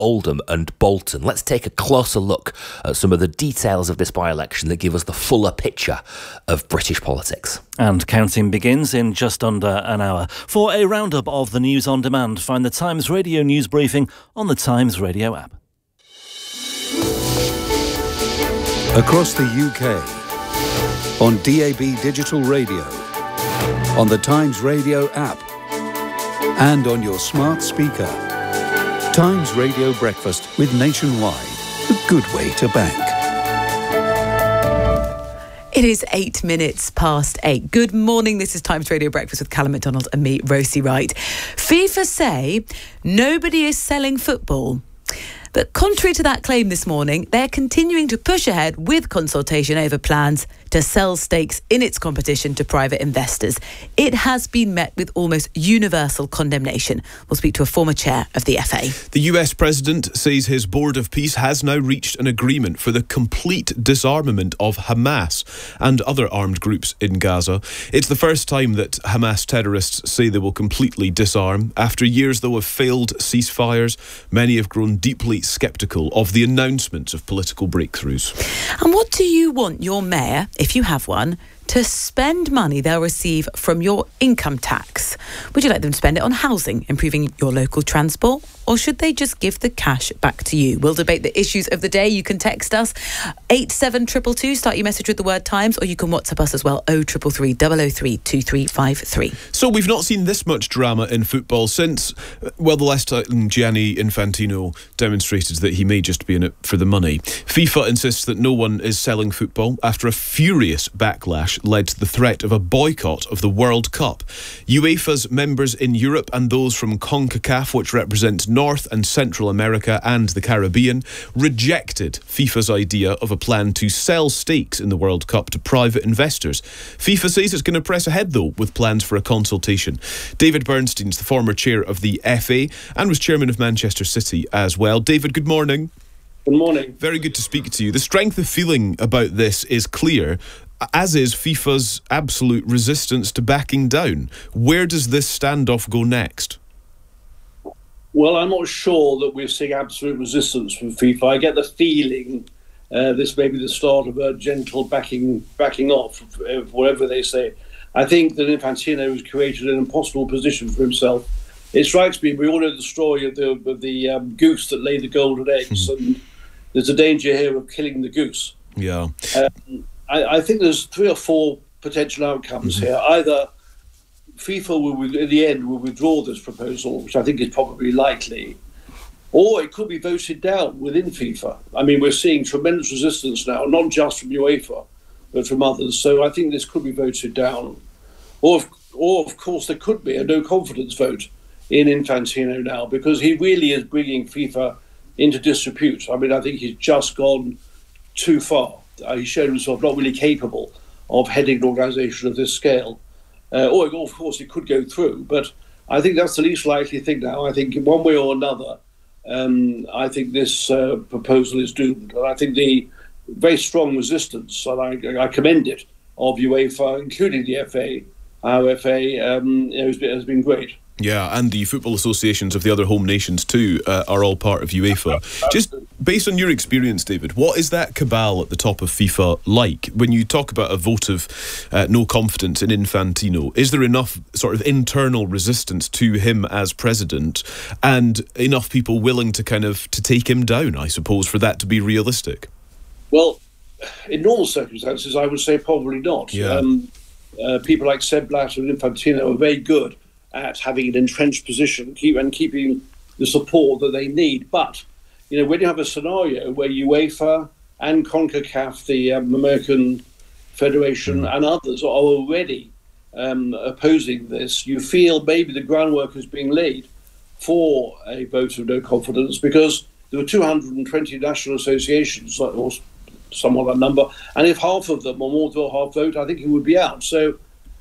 Oldham and Bolton. Let's take a closer look at some of the details of this by-election that give us the fuller picture of British politics. And counting begins in just under an hour. For a roundup of the news on demand, find the Times Radio news briefing on the Times Radio app. Across the UK, on DAB Digital Radio, on the Times Radio app, and on your smart speaker. Times Radio Breakfast with Nationwide, a good way to bank. It is 8 minutes past 8. Good morning. This is Times Radio Breakfast with Callum McDonald and me, Rosie Wright. FIFA say nobody is selling football. But contrary to that claim this morning, they're continuing to push ahead with consultation over plans to sell stakes in its competition to private investors. It has been met with almost universal condemnation. We'll speak to a former chair of the FA. The US president says his Board of Peace has now reached an agreement for the complete disarmament of Hamas and other armed groups in Gaza. It's the first time that Hamas terrorists say they will completely disarm. After years, though, of failed ceasefires, many have grown deeply sceptical of the announcements of political breakthroughs. And what do you want your mayor, if you have one, to spend money they'll receive from your income tax? Would you like them to spend it on housing, improving your local transport, or should they just give the cash back to you? We'll debate the issues of the day. You can text us 87222, start your message with the word Times, or you can WhatsApp us as well, 0333 003 2353. So we've not seen this much drama in football since, well, the last time Gianni Infantino demonstrated that he may just be in it for the money. FIFA insists that no one is selling football after a furious backlash led to the threat of a boycott of the World Cup. UEFA's members in Europe and those from CONCACAF, which represent North and Central America and the Caribbean, rejected FIFA's idea of a plan to sell stakes in the World Cup to private investors. FIFA says it's going to press ahead, though, with plans for a consultation. David Bernstein's the former chair of the FA and was chairman of Manchester City as well. David, good morning. Good morning. Very good to speak to you. The strength of feeling about this is clear, as is FIFA's absolute resistance to backing down. Where does this standoff go next? Well, I'm not sure that we're seeing absolute resistance from FIFA. I get the feeling this may be the start of a gentle backing off, whatever they say. I think that Infantino has created an impossible position for himself. It strikes me, we all know the story of the goose that laid the golden eggs, and there's a danger here of killing the goose. Yeah. I think there's 3 or 4 potential outcomes here. Either FIFA will, in the end, will withdraw this proposal, which I think is probably likely, or it could be voted down within FIFA. I mean, we're seeing tremendous resistance now, not just from UEFA, but from others. So I think this could be voted down. Or of course, there could be a no-confidence vote in Infantino now, because he really is bringing FIFA into disrepute. I mean, I think he's just gone too far. He showed himself not really capable of heading an organisation of this scale. Or, of course, it could go through. But I think that's the least likely thing now. I think one way or another, I think this proposal is doomed. And I think the very strong resistance, and I commend it, of UEFA, including the FA, our FA, has been great. Yeah, and the football associations of the other home nations too are all part of UEFA. Just based on your experience, David, what is that cabal at the top of FIFA like? When you talk about a vote of no confidence in Infantino, is there enough sort of internal resistance to him as president and enough people willing to to take him down, I suppose, for that to be realistic? Well, in normal circumstances, I would say probably not. Yeah. People like Sepp Blatter and Infantino are very good at having an entrenched position and keeping the support that they need. But, when you have a scenario where UEFA and CONCACAF, the American Federation, and others are already opposing this, you feel maybe the groundwork is being laid for a vote of no confidence, because there were 220 national associations, or somewhat that number, and if half of them or more than half vote, I think he would be out. So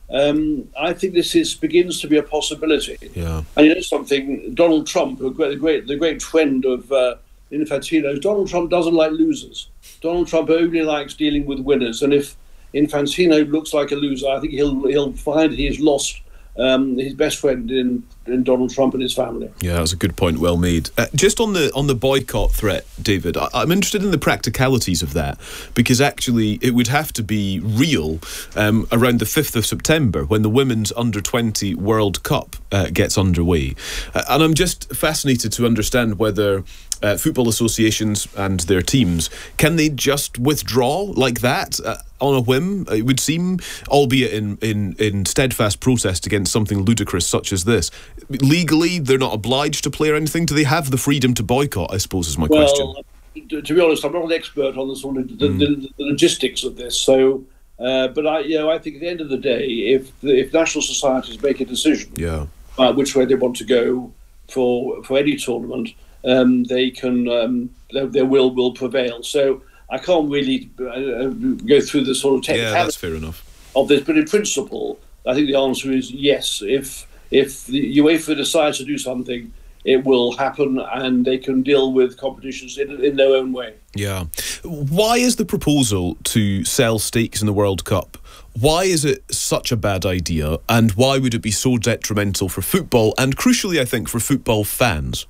I think this begins to be a possibility. Yeah. And something, Donald Trump, the great friend of Infantino, Donald Trump doesn't like losers. Donald Trump only likes dealing with winners. And if Infantino looks like a loser, I think he'll find he has lost his best friend in Donald Trump and his family. Yeah, that's a good point. Well made. Just on the boycott threat, David, I'm interested in the practicalities of that, because actually it would have to be real around the 5th of September when the Women's Under-20 World Cup gets underway. And I'm just fascinated to understand whether football associations and their teams, can they just withdraw like that on a whim? It would seem, albeit in steadfast protest against something ludicrous such as this. Legally, they're not obliged to play or anything. Do they have the freedom to boycott, I suppose, is my question. To be honest, I'm not an expert on the sort of the logistics of this. So, but I think at the end of the day, if national societies make a decision about which way they want to go for any tournament, they can their will prevail. So I can't really go through the sort of technicality that's fair enough. of this, but in principle, I think the answer is yes. If the UEFA decides to do something, it will happen, and they can deal with competitions in their own way. Yeah. Why is the proposal to sell stakes in the World Cup, why is it such a bad idea, and why would it be so detrimental for football, and crucially, I think, for football fans?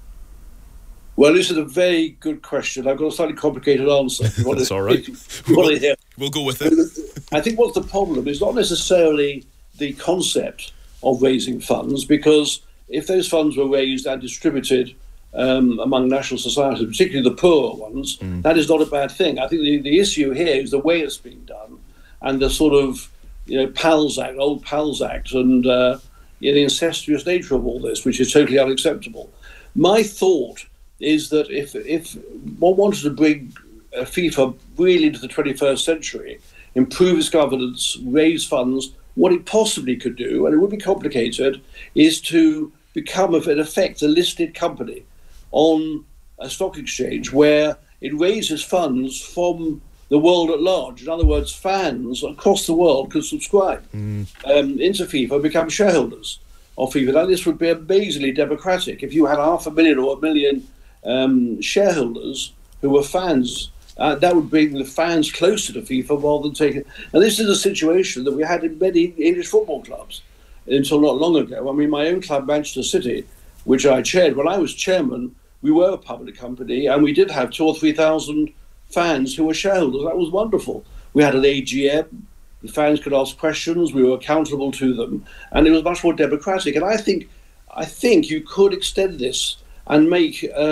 Well, this is a very good question. I've got a slightly complicated answer. That's all right. We'll go with it. I think what's the problem is not necessarily the concept of raising funds, because if those funds were raised and distributed among national societies, particularly the poorer ones, that is not a bad thing. I think the issue here is the way it's being done, and the sort of PALS Act, old PALS Act, and the incestuous nature of all this, which is totally unacceptable. My thought is that if one wanted to bring FIFA really into the 21st century, improve its governance, raise funds, what it possibly could do, and it would be complicated, is to become, in effect, a listed company on a stock exchange where it raises funds from the world at large. In other words, fans across the world could subscribe into FIFA, become shareholders of FIFA. Now, this would be amazingly democratic. If you had 500,000 or 1 million shareholders who were fans, that would bring the fans closer to FIFA rather than taking. And this is a situation that we had in many English football clubs until not long ago. I mean, my own club, Manchester City, which I chaired, when I was chairman, we were a public company, and we did have 2,000 or 3,000 fans who were shareholders. That was wonderful. We had an AGM. The fans could ask questions. We were accountable to them, and it was much more democratic. And I think you could extend this and make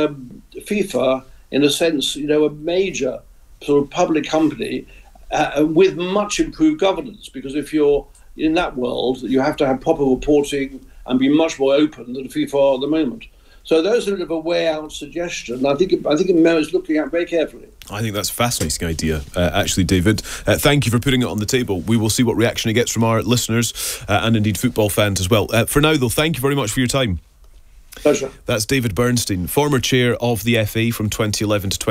FIFA, in a sense, a major sort of public company with much improved governance. Because if you're in that world, you have to have proper reporting and be much more open than FIFA are at the moment. So those are a bit of a way out suggestion. I think it merits looking at very carefully. I think that's a fascinating idea, actually, David. Thank you for putting it on the table. We will see what reaction it gets from our listeners and indeed football fans as well. For now, though, thank you very much for your time. Pleasure. That's David Bernstein, former chair of the FA from 2011 to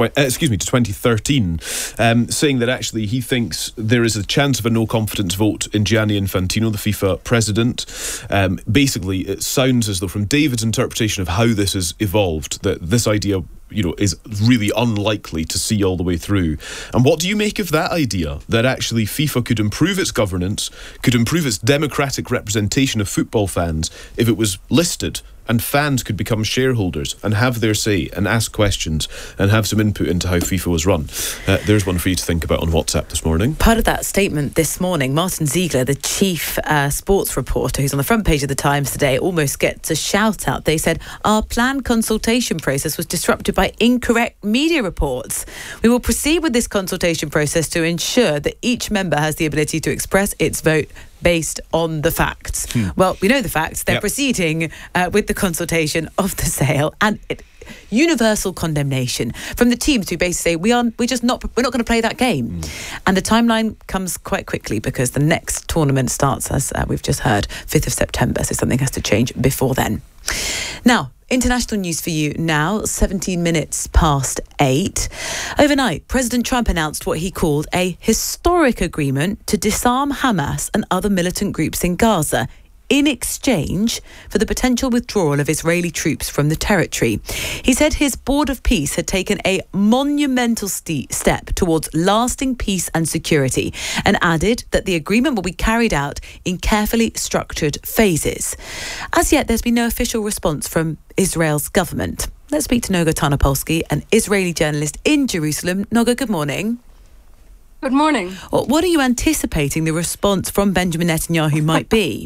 2013, saying that actually he thinks there is a chance of a no confidence vote in Gianni Infantino, the FIFA president. Basically, it sounds as though, from David's interpretation of how this has evolved, that this idea is really unlikely to see all the way through. And what do you make of that idea, that actually FIFA could improve its governance, could improve its democratic representation of football fans if it was listed, and fans could become shareholders and have their say and ask questions and have some input into how FIFA was run? There's one for you to think about on WhatsApp this morning. Part of that statement this morning, Martin Ziegler, the chief sports reporter who's on the front page of the Times today, almost gets a shout out. They said, our planned consultation process was disrupted by incorrect media reports. We will proceed with this consultation process to ensure that each member has the ability to express its vote based on the facts. Well, we know the facts. They're proceeding with the consultation of the sale, and universal condemnation from the teams who basically say we're not going to play that game. And the timeline comes quite quickly, because the next tournament starts, as we've just heard, 5th of September, so something has to change before then. Now, international news for you now, 17 minutes past 8. Overnight, President Trump announced what he called a historic agreement to disarm Hamas and other militant groups in Gaza in exchange for the potential withdrawal of Israeli troops from the territory. He said his Board of Peace had taken a monumental step towards lasting peace and security, and added that the agreement will be carried out in carefully structured phases. As yet, there's been no official response from Israel's government. Let's speak to Noga Tarnopolsky, an Israeli journalist in Jerusalem. Noga, good morning. Good morning. What are you anticipating the response from Benjamin Netanyahu might be?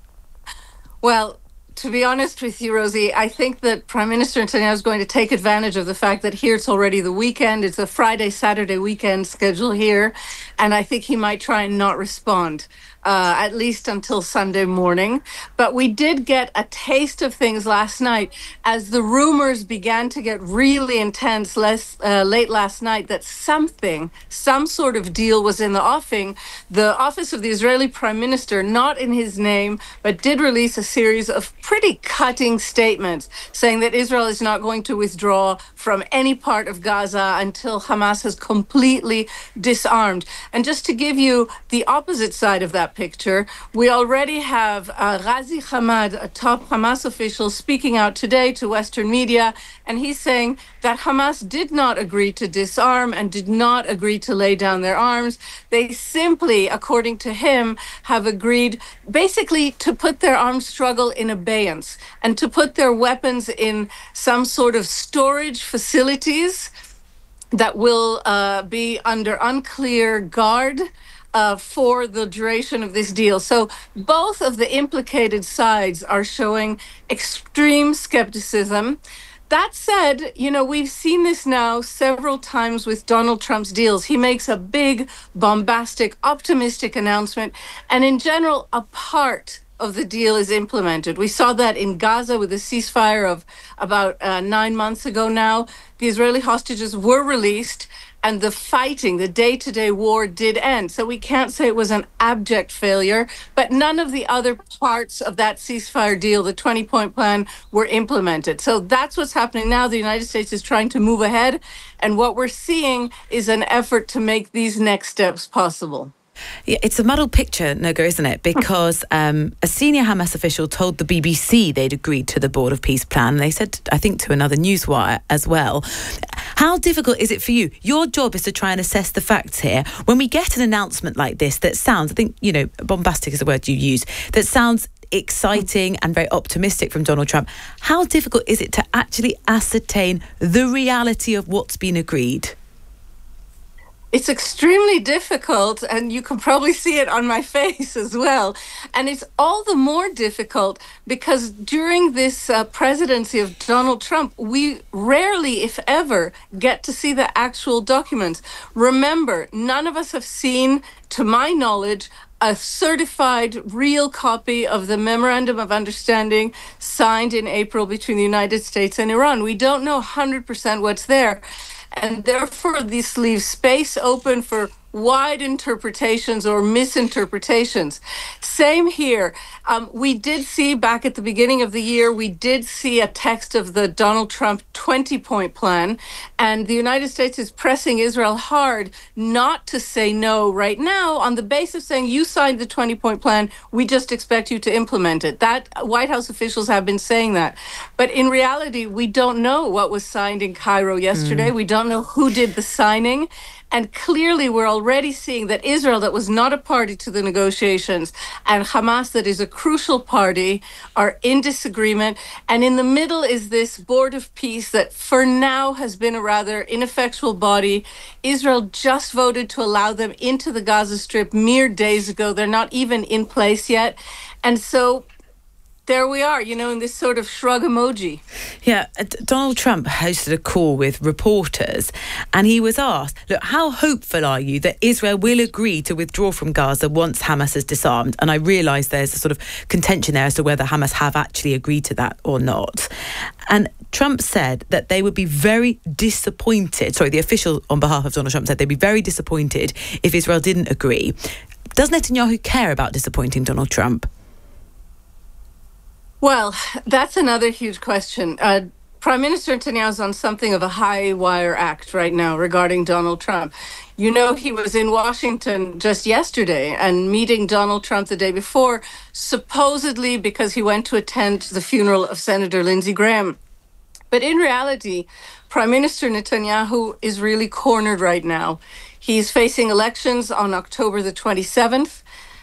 Well, to be honest with you, Rosie, I think that Prime Minister Netanyahu is going to take advantage of the fact that here it's already the weekend. It's a Friday, Saturday weekend schedule here. And I think he might try and not respond, at least until Sunday morning. But we did get a taste of things last night as the rumors began to get really intense late last night that some sort of deal was in the offing. The office of the Israeli Prime Minister, not in his name, but did release a series of pretty cutting statements saying that Israel is not going to withdraw from any part of Gaza until Hamas has completely disarmed. And just to give you the opposite side of that picture, we already have Ghazi Hamad, a top Hamas official, speaking out today to Western media, and he's saying that Hamas did not agree to disarm and did not agree to lay down their arms. They simply, according to him, have agreed basically to put their armed struggle in abeyance and to put their weapons in some sort of storage facilities that will be under unclear guard for the duration of this deal. So both of the implicated sides are showing extreme skepticism. That said, we've seen this now several times with Donald Trump's deals. He makes a big, bombastic, optimistic announcement, and in general, a part of the deal is implemented. We saw that in Gaza with a ceasefire of about 9 months ago now. The Israeli hostages were released and the fighting, the day-to-day war did end. So we can't say it was an abject failure, but none of the other parts of that ceasefire deal, the 20-point plan, were implemented. So that's what's happening now. The United States is trying to move ahead, and what we're seeing is an effort to make these next steps possible. Yeah, it's a muddled picture, Noga, isn't it? Because a senior Hamas official told the BBC they'd agreed to the Board of Peace plan. They said, I think, to another newswire as well. How difficult is it for you? Your job is to try and assess the facts here. When we get an announcement like this that sounds, I think, bombastic is the word you use, that sounds exciting and very optimistic from Donald Trump, how difficult is it to actually ascertain the reality of what's been agreed? It's extremely difficult, and you can probably see it on my face as well. And it's all the more difficult because during this presidency of Donald Trump, we rarely, if ever, get to see the actual documents. Remember, none of us have seen, to my knowledge, a certified real copy of the Memorandum of Understanding signed in April between the United States and Iran. We don't know 100% what's there. And therefore, this leaves space open for wide interpretations or misinterpretations. Same here. We did see back at the beginning of the year, we did see a text of the Donald Trump 20-point plan, and the United States is pressing Israel hard not to say no right now on the basis of saying, you signed the 20-point plan, we just expect you to implement it. That White House officials have been saying that. But in reality, we don't know what was signed in Cairo yesterday. We don't know who did the signing. And clearly, we're already seeing that Israel, that was not a party to the negotiations, and Hamas, that is a crucial party, are in disagreement. And in the middle is this Board of Peace that for now has been a rather ineffectual body. Israel just voted to allow them into the Gaza Strip mere days ago. They're not even in place yet. And so there we are, in this sort of shrug emoji. Yeah, Donald Trump hosted a call with reporters and he was asked, look, how hopeful are you that Israel will agree to withdraw from Gaza once Hamas has disarmed? And I realise there's a sort of contention there as to whether Hamas have actually agreed to that or not. And Trump said that they would be very disappointed. Sorry, the official on behalf of Donald Trump said they'd be very disappointed if Israel didn't agree. Does Netanyahu care about disappointing Donald Trump? Well, that's another huge question. Prime Minister Netanyahu is on something of a high wire act right now regarding Donald Trump. You know, he was in Washington just yesterday and meeting Donald Trump the day before, supposedly because he went to attend the funeral of Senator Lindsey Graham. But in reality, Prime Minister Netanyahu is really cornered right now. He's facing elections on October the 27th.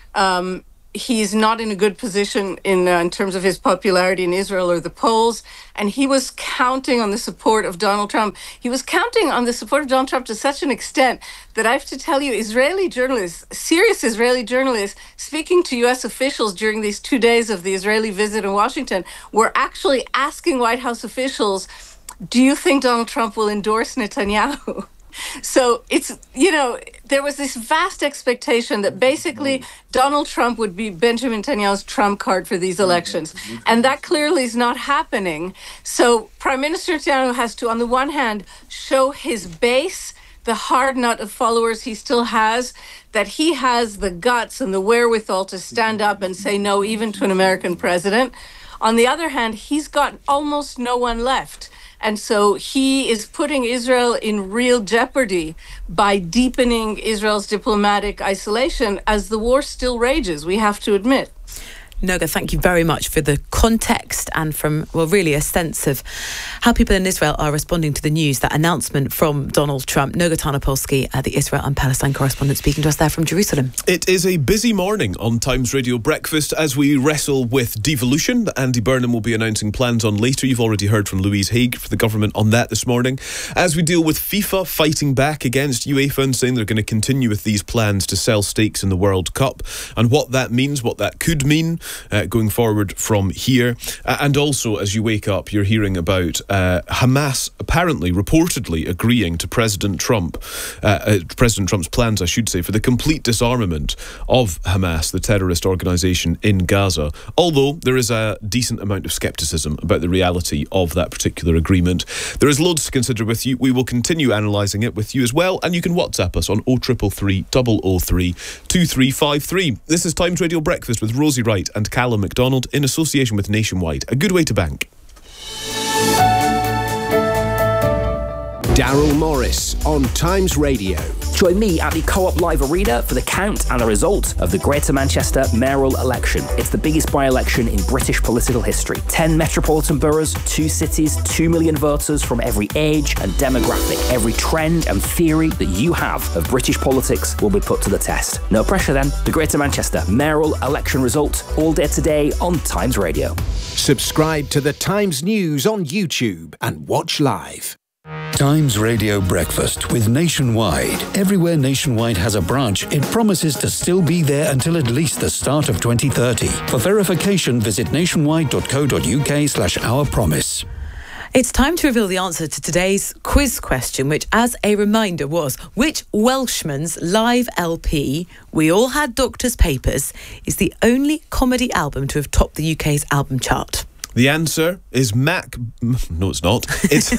He's not in a good position in terms of his popularity in Israel or the polls. And he was counting on the support of Donald Trump. He was counting on the support of Donald Trump to such an extent that I have to tell you, Israeli journalists, serious Israeli journalists, speaking to U.S. officials during these 2 days of the Israeli visit in Washington, were actually asking White House officials, do you think Donald Trump will endorse Netanyahu? So it's, you know, there was this vast expectation that basically Donald Trump would be Benjamin Netanyahu's trump card for these elections. And that clearly is not happening. So Prime Minister Netanyahu has to, on the one hand, show his base, the hard nut of followers he still has, that he has the guts and the wherewithal to stand up and say no even to an American president. On the other hand, he's got almost no one left. And so he is putting Israel in real jeopardy by deepening Israel's diplomatic isolation as the war still rages, we have to admit. Noga, thank you very much for the context and from, well, really a sense of how people in Israel are responding to the news, that announcement from Donald Trump. Noga Tarnopolsky, the Israel and Palestine correspondent, speaking to us there from Jerusalem. It is a busy morning on Times Radio Breakfast as we wrestle with devolution that Andy Burnham will be announcing plans on later. You've already heard from Louise Haig for the government on that this morning. As we deal with FIFA fighting back against UEFA and saying they're going to continue with these plans to sell stakes in the World Cup, and what that means, what that could mean going forward from here. And also, as you wake up, you're hearing about Hamas apparently, reportedly agreeing to President Trump's plans, I should say, for the complete disarmament of Hamas, the terrorist organisation in Gaza. Although there is a decent amount of scepticism about the reality of that particular agreement. There is loads to consider with you. We will continue analysing it with you as well, and you can WhatsApp us on 0333 003 2353. This is Times Radio Breakfast with Rosie Wright and Callum MacDonald in association with Nationwide. A good way to bank. Daryl Morris on Times Radio. Join me at the Co-op Live Arena for the count and the result of the Greater Manchester mayoral election. It's the biggest by-election in British political history. 10 metropolitan boroughs, 2 cities, 2 million voters from every age and demographic. Every trend and theory that you have of British politics will be put to the test. No pressure then. The Greater Manchester mayoral election result all day today on Times Radio. Subscribe to the Times News on YouTube and watch live. Times Radio Breakfast with Nationwide. Everywhere Nationwide has a branch, it promises to still be there until at least the start of 2030. For verification, visit nationwide.co.uk/ourpromise. It's time to reveal the answer to today's quiz question, which, as a reminder, was which Welshman's live LP, We All Had Doctor's Papers, is the only comedy album to have topped the UK's album chart? The answer is Mac... No, it's not. It's...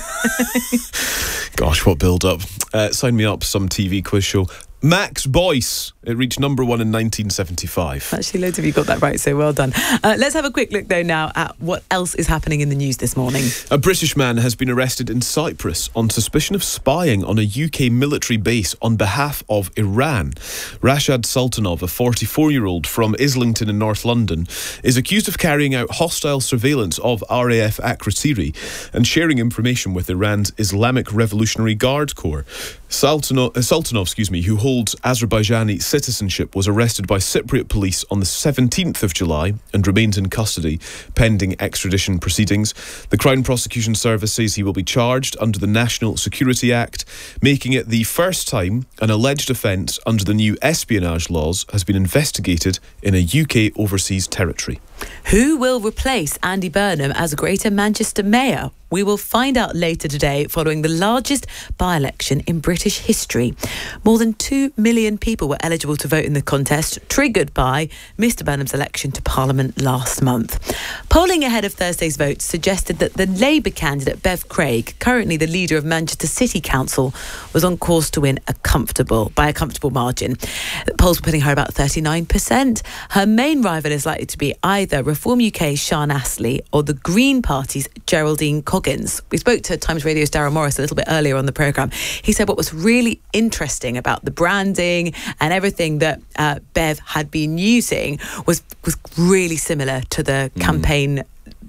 Gosh, what build-up. Sign me up, some TV quiz show. Max Boyce. It reached number 1 in 1975. Actually, loads of you got that right, so well done. Let's have a quick look, though, now at what else is happening in the news this morning. A British man has been arrested in Cyprus on suspicion of spying on a UK military base on behalf of Iran. Rashad Sultanov, a 44-year-old from Islington in North London, is accused of carrying out hostile surveillance of RAF Akrotiri and sharing information with Iran's Islamic Revolutionary Guard Corps. Sultanov, who holds Azerbaijani citizenship, was arrested by Cypriot police on the 17th of July and remains in custody pending extradition proceedings. The Crown Prosecution Service says he will be charged under the National Security Act, making it the first time an alleged offence under the new espionage laws has been investigated in a UK overseas territory. Who will replace Andy Burnham as Greater Manchester Mayor? We will find out later today, following the largest by-election in British history. More than 2 million people were eligible to vote in the contest, triggered by Mr Burnham's election to Parliament last month. Polling ahead of Thursday's vote suggested that the Labour candidate Bev Craig, currently the leader of Manchester City Council, was on course to win by a comfortable margin. The polls were putting her about 39%. Her main rival is likely to be either either Reform UK's Sian Astley or the Green Party's Geraldine Coggins. We spoke to Times Radio's Darren Morris a little bit earlier on the programme. He said what was really interesting about the branding and everything that Bev had been using was really similar to the campaign,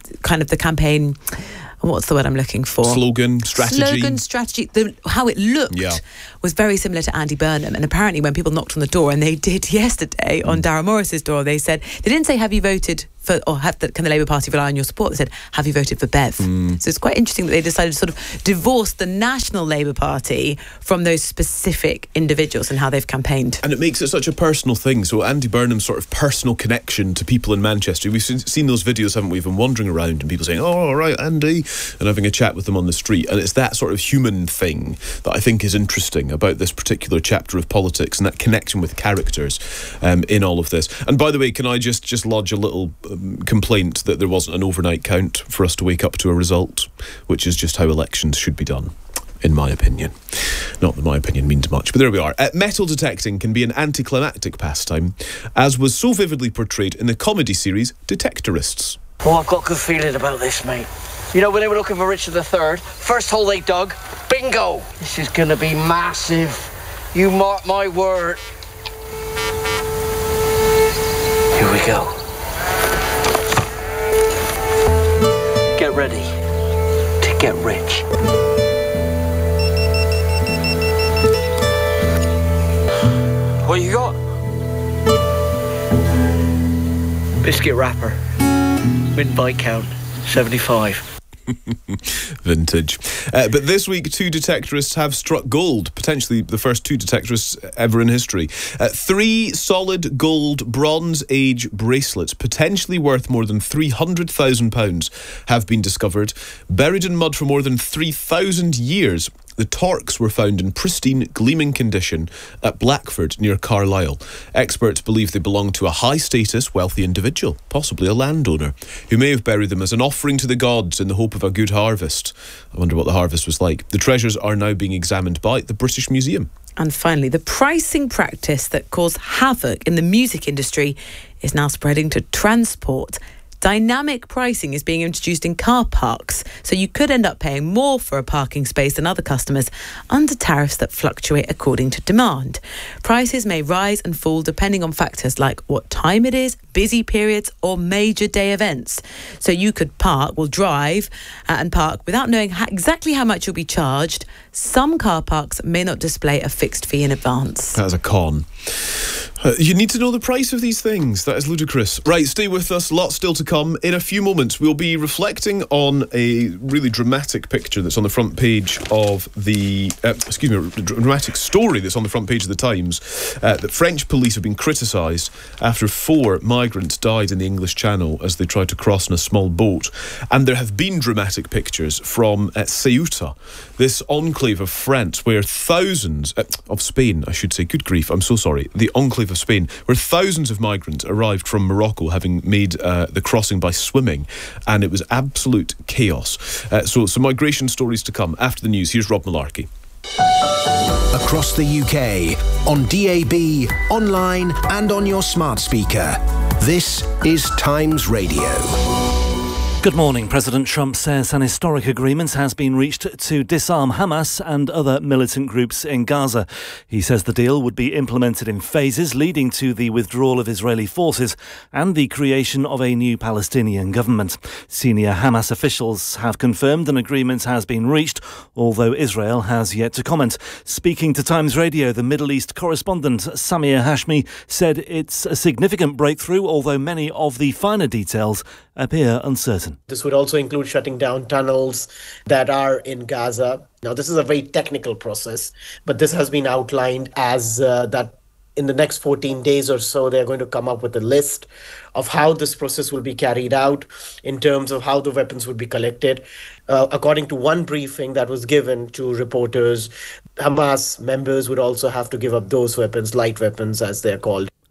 what's the word I'm looking for? Slogan, strategy. How it looked was very similar to Andy Burnham. And apparently when people knocked on the door, and they did yesterday on Darren Morris's door, they didn't say, have you voted for, or can the Labour Party rely on your support? They said, have you voted for Bev? So it's quite interesting that they decided to sort of divorce the National Labour Party from those specific individuals and how they've campaigned. And it makes it such a personal thing. So Andy Burnham's sort of personal connection to people in Manchester. We've seen those videos, haven't we, of him wandering around and people saying, oh, all right, Andy, and having a chat with them on the street. And it's that sort of human thing that I think is interesting about this particular chapter of politics, and that connection with characters in all of this. And by the way, can I just lodge a little complaint that there wasn't an overnight count for us to wake up to a result, which is just how elections should be done, in my opinion. Not that my opinion means much, but there we are. Metal detecting can be an anticlimactic pastime, as was so vividly portrayed in the comedy series Detectorists. Oh, I've got a good feeling about this, mate. You know, when they were looking for Richard III, first hole they dug, bingo! This is going to be massive. You mark my word. Here we go. Get ready to get rich. What you got? Biscuit wrapper. Mint Viscount. 75. Vintage. But this week, 2 detectorists have struck gold, potentially the first 2 detectorists ever in history. 3 solid gold Bronze Age bracelets, potentially worth more than £300,000, have been discovered, buried in mud for more than 3,000 years. The torques were found in pristine, gleaming condition at Blackford, near Carlisle. Experts believe they belong to a high-status, wealthy individual, possibly a landowner, who may have buried them as an offering to the gods in the hope of a good harvest. I wonder what the harvest was like. The treasures are now being examined by the British Museum. And finally, the pricing practice that caused havoc in the music industry is now spreading to transport. Dynamic pricing is being introduced in car parks, so you could end up paying more for a parking space than other customers under tariffs that fluctuate according to demand. Prices may rise and fall depending on factors like what time it is, busy periods or major day events. So you could drive and park without knowing exactly how much you'll be charged. Some car parks may not display a fixed fee in advance. That's a con. You need to know the price of these things. That is ludicrous. Right, stay with us. Lots still to come. In a few moments, we'll be reflecting on a really dramatic picture that's on the front page of the... dramatic story that's on the front page of the Times. That French police have been criticised after 4 migrants died in the English Channel as they tried to cross in a small boat. And there have been dramatic pictures from Ceuta, this enclave of France, where thousands... of Spain, I should say. Good grief, I'm so sorry. The enclave of Spain, where thousands of migrants arrived from Morocco, having made the crossing by swimming, and it was absolute chaos. So some migration stories to come after the news. Here's Rob Malarkey. Across the UK, on DAB, online and on your smart speaker. This is Times Radio. Good morning. President Trump says an historic agreement has been reached to disarm Hamas and other militant groups in Gaza. He says the deal would be implemented in phases, leading to the withdrawal of Israeli forces and the creation of a new Palestinian government. Senior Hamas officials have confirmed an agreement has been reached, although Israel has yet to comment. Speaking to Times Radio, the Middle East correspondent Samir Hashmi said it's a significant breakthrough, although many of the finer details appear uncertain. This would also include shutting down tunnels that are in Gaza. Now, this is a very technical process, but this has been outlined as that in the next 14 days or so, they're going to come up with a list of how this process will be carried out in terms of how the weapons would be collected. According to one briefing that was given to reporters, Hamas members would also have to give up those weapons, light weapons as they're called.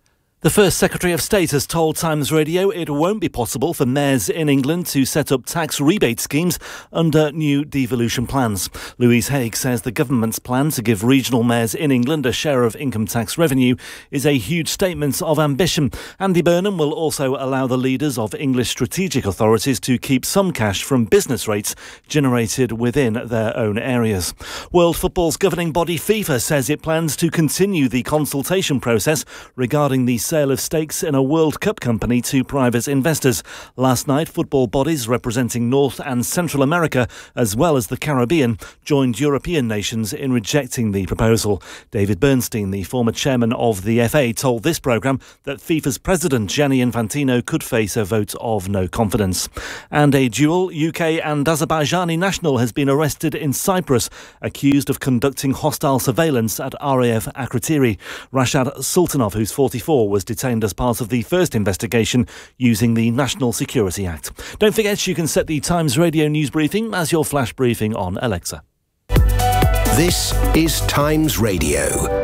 The First Secretary of State has told Times Radio it won't be possible for mayors in England to set up tax rebate schemes under new devolution plans. Louise Haigh says the government's plan to give regional mayors in England a share of income tax revenue is a huge statement of ambition. Andy Burnham will also allow the leaders of English strategic authorities to keep some cash from business rates generated within their own areas. World Football's governing body FIFA says it plans to continue the consultation process regarding the sale of stakes in a World Cup company to private investors. Last night, football bodies representing North and Central America, as well as the Caribbean, joined European nations in rejecting the proposal. David Bernstein, the former chairman of the FA, told this programme that FIFA's president Gianni Infantino could face a vote of no confidence. And a dual UK and Azerbaijani national has been arrested in Cyprus, accused of conducting hostile surveillance at RAF Akrotiri. Rashad Sultanov, who's 44, was detained as part of the first investigation using the National Security Act. Don't forget you can set the Times Radio news briefing as your flash briefing on Alexa. This is Times Radio.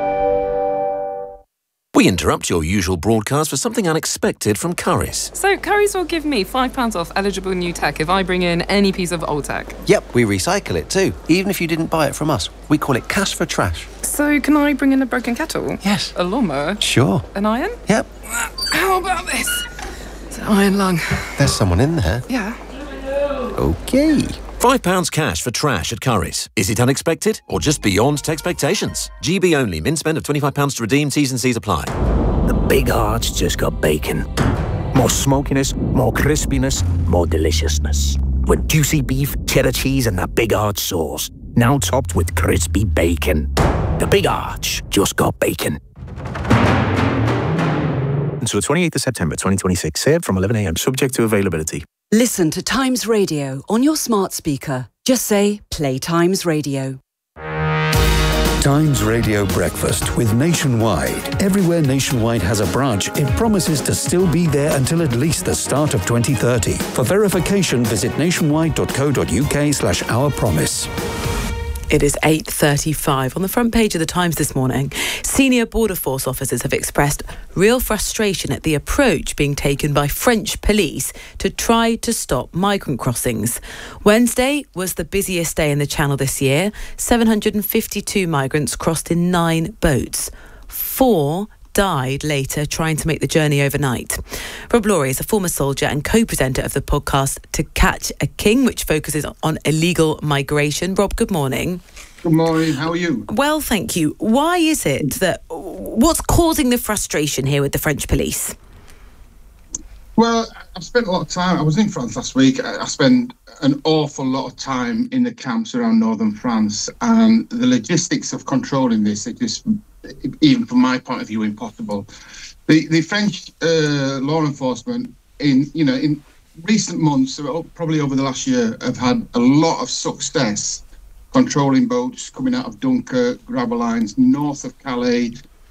We interrupt your usual broadcast for something unexpected from Currys. So Currys will give me £5 off eligible new tech if I bring in any piece of old tech. Yep, we recycle it too, even if you didn't buy it from us. We call it cash for trash. So can I bring in a broken kettle? Yes. A lawnmower? Sure. An iron? Yep. How about this? It's an iron lung. There's someone in there. Yeah. OK. £5 cash for trash at Currys. Is it unexpected or just beyond expectations? GB only. Min spend of £25 to redeem. T's and C's apply. The Big Arch just got bacon. More smokiness, more crispiness, more deliciousness. With juicy beef, cheddar cheese and that Big Arch sauce. Now topped with crispy bacon. The Big Arch just got bacon. Until the 28th of September 2026. Served from 11 a.m. Subject to availability. Listen to Times Radio on your smart speaker. Just say, play Times Radio. Times Radio Breakfast with Nationwide. Everywhere Nationwide has a branch, it promises to still be there until at least the start of 2030. For verification, visit nationwide.co.uk/ourpromise. It is 8:35. On the front page of the Times this morning, senior Border Force officers have expressed real frustration at the approach being taken by French police to try to stop migrant crossings. Wednesday was the busiest day in the Channel this year. 752 migrants crossed in 9 boats. 4 died later trying to make the journey overnight. Rob Laurie is a former soldier and co-presenter of the podcast To Catch a King, which focuses on illegal migration. Rob, good morning. Good morning. How are you? Well, thank you. Why is it that... what's causing the frustration here with the French police? Well, I've spent a lot of time... I was in France last week. I spent an awful lot of time in the camps around northern France, and the logistics of controlling this, it just... even from my point of view, impossible. The French law enforcement in recent months, probably over the last year, have had a lot of success controlling boats coming out of Dunkirk, Gravelines, north of Calais,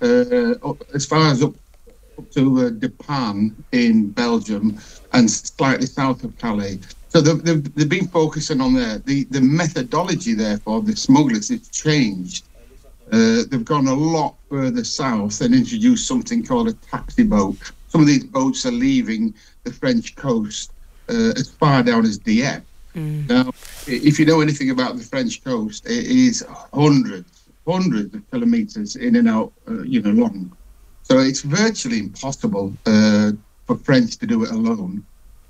as far as up to Depan in Belgium, and slightly south of Calais. So they've been focusing on there. The methodology, therefore, of the smugglers has changed. They've gone a lot further south and introduced something called a taxi boat. Some of these boats are leaving the French coast as far down as Dieppe. Now, if you know anything about the French coast, it is hundreds of kilometres in and out, long. So it's virtually impossible for French to do it alone.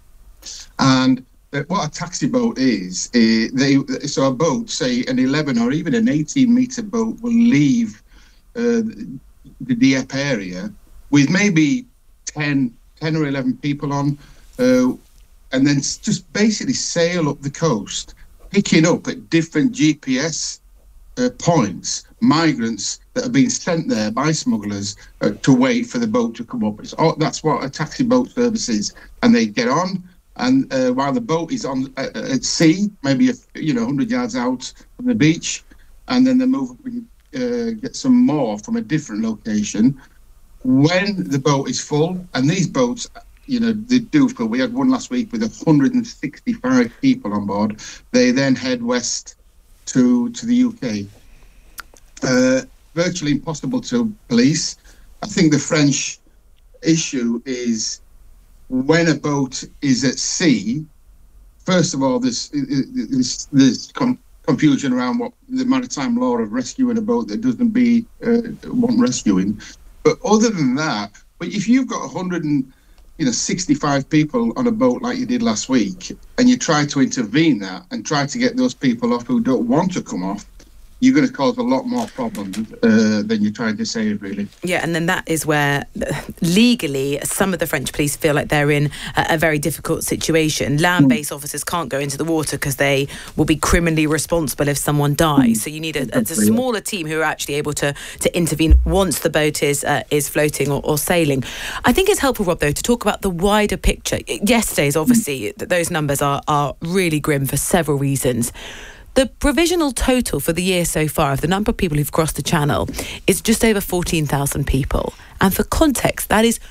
And what a taxi boat is, so a boat, say an 11 or even an 18-metre boat, will leave the Dieppe area with maybe 10 or 11 people on, and then just basically sail up the coast, picking up at different GPS points migrants that are being sent there by smugglers to wait for the boat to come up. That's what a taxi boat service is. And they get on, and while the boat is on at sea, maybe 100 yards out from the beach, and then they move up and get some more from a different location. When the boat is full, and these boats, they do full. We had one last week with 165 people on board. They then head west to the UK. Virtually impossible to police. I think the French issue is when a boat is at sea. First of all, there's confusion around what the maritime law of rescuing a boat that doesn't want rescuing. But other than that, but if you've got 165 people on a boat like you did last week, and you try to intervene that and try to get those people off who don't want to come off, you're going to cause a lot more problems than you're trying to save, really. Yeah, and then that is where legally some of the French police feel like they're in a very difficult situation. Land-based officers can't go into the water because they will be criminally responsible if someone dies. So you need a smaller team who are actually able to intervene once the boat is floating or sailing. I think it's helpful, Rob, though, to talk about the wider picture. Yesterday's, obviously, those numbers are really grim for several reasons. The provisional total for the year so far of the number of people who've crossed the Channel is just over 14,000 people. And for context, that is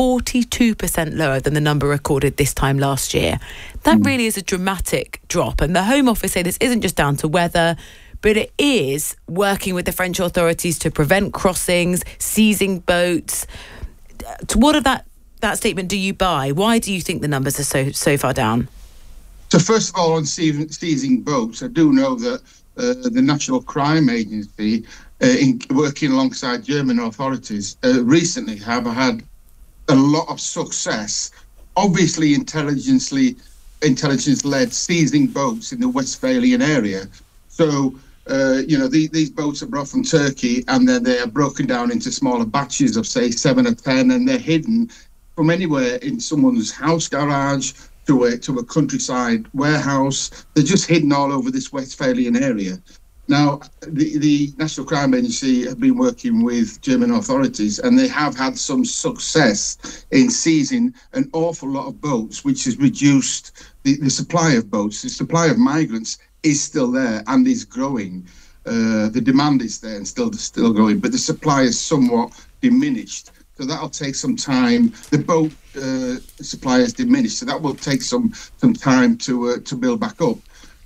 42% lower than the number recorded this time last year. That really is a dramatic drop. And the Home Office say this isn't just down to weather, but it is working with the French authorities to prevent crossings, seizing boats. What of that statement do you buy? Why do you think the numbers are so far down? So first of all, on seizing boats, I do know that the National Crime Agency, working alongside German authorities, recently have had a lot of success, obviously intelligence-led seizing boats in the Westphalian area. So, these boats are brought from Turkey, and then they are broken down into smaller batches of, say, 7 or 10, and they're hidden from anywhere in someone's house garage to a countryside warehouse. They're just hidden all over this Westphalian area. Now, the National Crime Agency have been working with German authorities, and they have had some success in seizing an awful lot of boats, which has reduced the supply of boats. The supply of migrants is still there and is growing. The demand is there and still growing, but the supply is somewhat diminished. So that'll take some time. The boat supply has diminished, so that will take some time to build back up.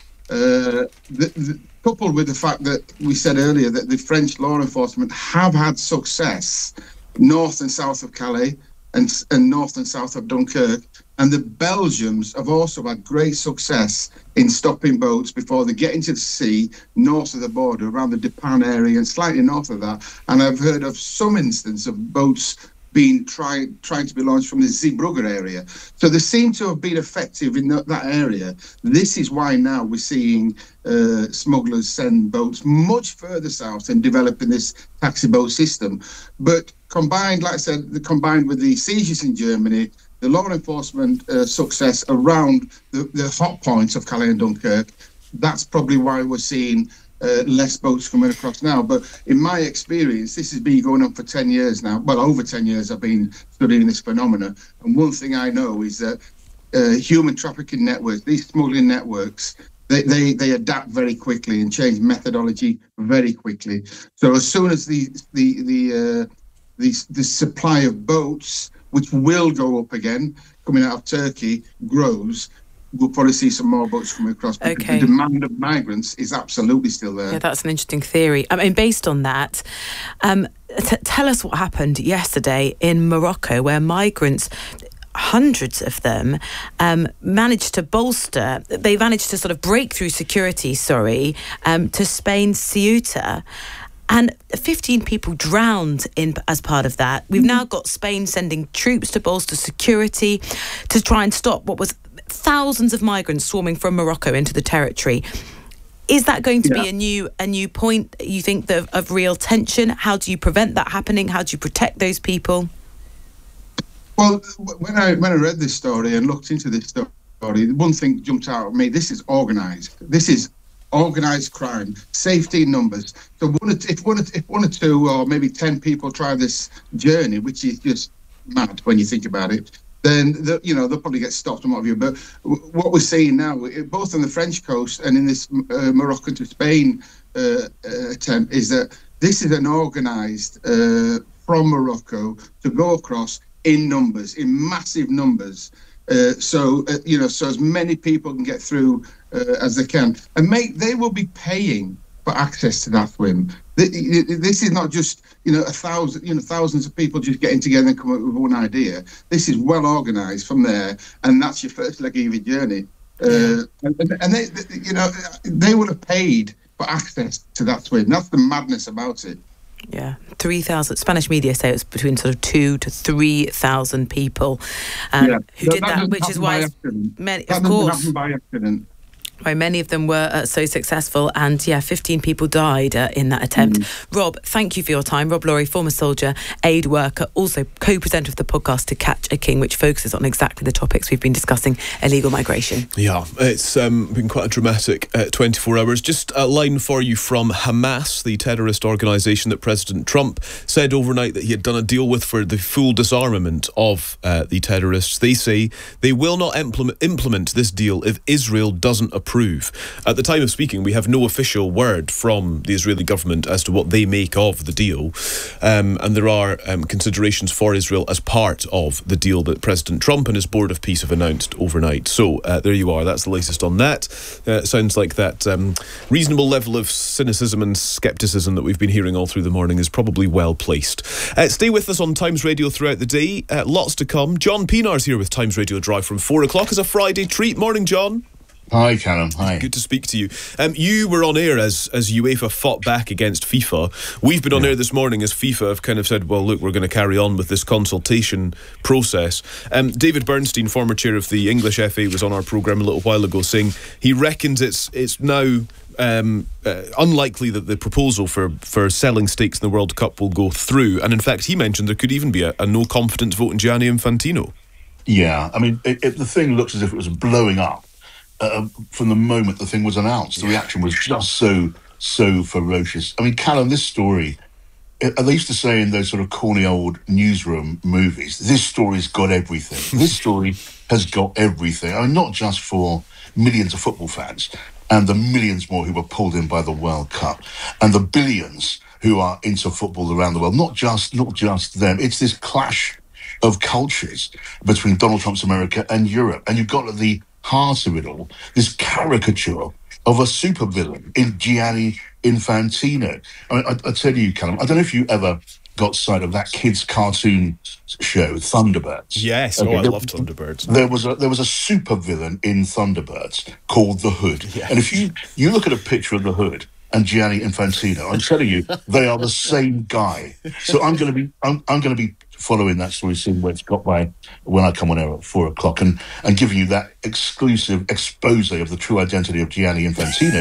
Coupled with the fact that we said earlier that the French law enforcement have had success north and south of Calais and north and south of Dunkirk, and the Belgians have also had great success in stopping boats before they get into the sea north of the border, around the Dupin area and slightly north of that. And I've heard of some instance of boats being trying to be launched from the Zeebrugge area. So they seem to have been effective in that area. This is why now we're seeing smugglers send boats much further south and developing this taxi boat system. But combined, like I said, combined with the seizures in Germany, the law enforcement success around the hot points of Calais and Dunkirk, that's probably why we're seeing less boats coming across now. But in my experience, this has been going on for 10 years now. Well, over 10 years I've been studying this phenomenon. And one thing I know is that human trafficking networks, these smuggling networks, they adapt very quickly and change methodology very quickly. So as soon as the supply of boats, which will go up again, coming out of Turkey, grows, we'll probably see some more boats coming across. Okay. The demand of migrants is absolutely still there. Yeah, that's an interesting theory. I mean, based on that, tell us what happened yesterday in Morocco, where migrants, hundreds of them, managed to sort of break through security, to Spain's Ceuta. And 15 people drowned as part of that. We've now got Spain sending troops to bolster security to try and stop what was thousands of migrants swarming from Morocco into the territory. Is that going to be a new point, you think, of real tension? How do you prevent that happening? How do you protect those people? Well, when I read this story and looked into this story, one thing jumped out at me: this is organised. This is organised crime, safety in numbers. So if one or two or maybe 10 people try this journey, which is just mad when you think about it, then they'll probably get stopped and what have you. But what we're seeing now, both on the French coast and in this Morocco to Spain attempt, is that this is an organised from Morocco to go across in numbers, in massive numbers. So as many people can get through as they can. And they will be paying for access to that swim. This is not just, thousands of people just getting together and coming up with one idea. This is well organised from there, and that's your first leg of your journey. And they would have paid for access to that swim. That's the madness about it. Yeah, 3,000. Spanish media say it's between sort of 2,000 to 3,000 people who did that, which is why many, of course, happen by accident. Why many of them were so successful, and 15 people died in that attempt. Rob, thank you for your time. Rob Laurie, former soldier, aid worker, also co-presenter of the podcast To Catch a King, which focuses on exactly the topics we've been discussing, illegal migration. Yeah, it's been quite a dramatic 24 hours. Just a line for you from Hamas, the terrorist organisation that President Trump said overnight that he had done a deal with for the full disarmament of the terrorists. They say they will not implement this deal if Israel doesn't approve. At the time of speaking, we have no official word from the Israeli government as to what they make of the deal, and there are considerations for Israel as part of the deal that President Trump and his Board of Peace have announced overnight. So there you are, that's the latest on that. Sounds like that reasonable level of cynicism and scepticism that we've been hearing all through the morning is probably well placed. Stay with us on Times Radio throughout the day, lots to come. John Pienaar's here with Times Radio Drive from 4 o'clock as a Friday treat. Morning, John. Hi, Callum. Hi. Good to speak to you. You were on air as UEFA fought back against FIFA. We've been on air this morning as FIFA have kind of said, well, look, we're going to carry on with this consultation process. David Bernstein, former chair of the English FA, was on our programme a little while ago saying he reckons it's now unlikely that the proposal for selling stakes in the World Cup will go through. And in fact, he mentioned there could even be a no-confidence vote in Gianni Infantino. Yeah, I mean, the thing looks as if it was blowing up. From the moment the thing was announced, the reaction was just so ferocious. I mean, Callum, this story, they used to say in those sort of corny old newsroom movies, this story's got everything. This story has got everything. I mean, not just for millions of football fans and the millions more who were pulled in by the World Cup and the billions who are into football around the world. Not just them. It's this clash of cultures between Donald Trump's America and Europe. And you've got the heart of it all, this caricature of a supervillain in Gianni Infantino. I mean, I tell you, Callum, I don't know if you ever got sight of that kids' cartoon show, Thunderbirds. Yes, I love Thunderbirds. There was a supervillain in Thunderbirds called the Hood. Yes. And if you look at a picture of the Hood and Gianni Infantino, I'm telling you, they are the same guy. So I'm going to be following that story, seeing where it's got by when I come on air at 4 o'clock and giving you that exclusive expose of the true identity of Gianni Infantino